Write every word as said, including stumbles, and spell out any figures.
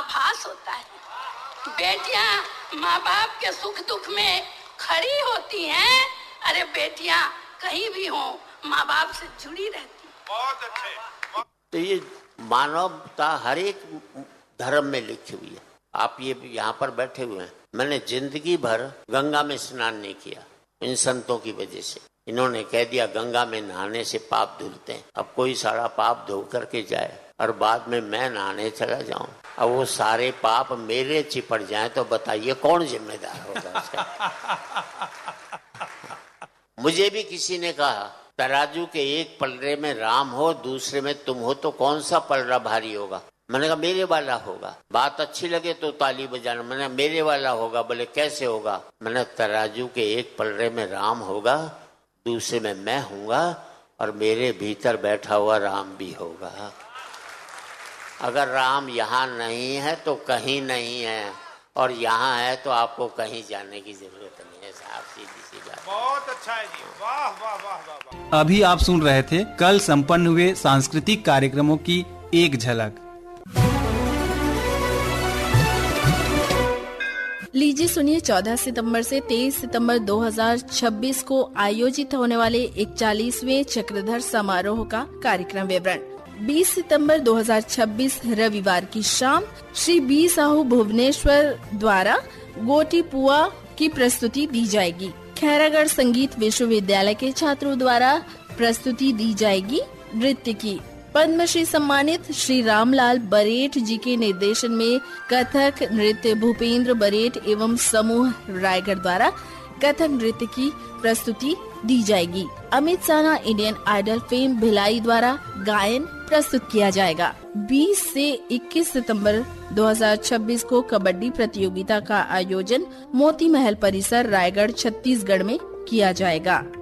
आभास होता है। बेटियां माँ बाप के सुख दुख में खड़ी होती हैं। अरे बेटियां कहीं भी हो माँ बाप से जुड़ी रहती। बहुत अच्छे। तो ये मानवता हर एक धर्म में लिखी हुई है। आप ये यहाँ पर बैठे हुए हैं, मैंने जिंदगी भर गंगा में स्नान नहीं किया इन संतों की वजह से। इन्होंने कह दिया गंगा में नहाने से पाप धुलते हैं। अब कोई सारा पाप धो करके जाए और बाद में मैं नहाने चला जाऊं, अब वो सारे पाप मेरे चिपट जाएं तो बताइए कौन जिम्मेदार होगा उसका? मुझे भी किसी ने कहा तराजू के एक पलड़े में राम हो दूसरे में तुम हो तो कौन सा पलड़ा भारी होगा? मैंने कहा मेरे वाला होगा। बात अच्छी लगे तो ताली बजाना। मैंने मेरे वाला होगा। बोले कैसे होगा? मैंने तराजू के एक पलड़े में राम होगा, दूसरे में मैं हूँगा और मेरे भीतर बैठा हुआ राम भी होगा। अगर राम यहाँ नहीं है तो कहीं नहीं है, और यहाँ है तो आपको कहीं जाने की जरूरत नहीं है साहब, सीधी सी बात। बहुत अच्छा है जी, वाह वाह वाह वाह। अभी आप सुन रहे थे कल संपन्न हुए सांस्कृतिक कार्यक्रमों की एक झलक। लीजिए सुनिए चौदह सितंबर से तेईस सितंबर दो हज़ार छब्बीस को आयोजित होने वाले इकतालीसवें चक्रधर समारोह का कार्यक्रम विवरण। बीस सितंबर दो हज़ार छब्बीस रविवार की शाम श्री बी साहू भुवनेश्वर द्वारा गोटी पुआ की प्रस्तुति दी जाएगी। खैरागढ़ संगीत विश्वविद्यालय के छात्रों द्वारा प्रस्तुति दी जाएगी नृत्य की। पद्मश्री सम्मानित श्री रामलाल बरेठ जी के निर्देशन में कथक नृत्य भूपेंद्र बरेठ एवं समूह रायगढ़ द्वारा कथक नृत्य की प्रस्तुति दी जाएगी। अमित साना इंडियन आइडल फेम भिलाई द्वारा गायन प्रस्तुत किया जाएगा। बीस से इक्कीस सितंबर दो हज़ार छब्बीस को कबड्डी प्रतियोगिता का आयोजन मोती महल परिसर रायगढ़ छत्तीसगढ़ में किया जाएगा।